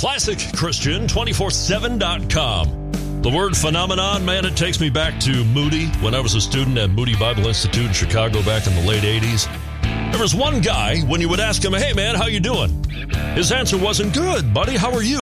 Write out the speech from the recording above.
ClassicChristian247.com. The word phenomenon, man, it takes me back to Moody when I was a student at Moody Bible Institute in Chicago back in the late 80s. There was one guy, when you would ask him, hey, man, how you doing? His answer wasn't, good, buddy, how are you?